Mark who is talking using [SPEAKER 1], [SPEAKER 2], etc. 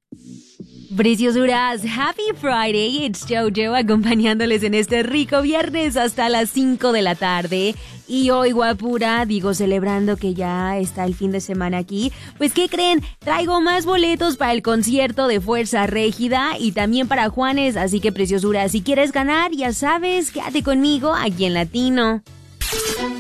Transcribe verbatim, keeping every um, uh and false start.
[SPEAKER 1] Preciosuras, Happy Friday, it's Jojo acompañándoles en este rico viernes hasta las cinco de la tarde. Y hoy, guapura, digo, celebrando que ya está el fin de semana aquí, pues ¿qué creen? Traigo más boletos para el concierto de Fuerza Régida y también para Juanes, así que preciosura, si quieres ganar, ya sabes, quédate conmigo aquí en Latino.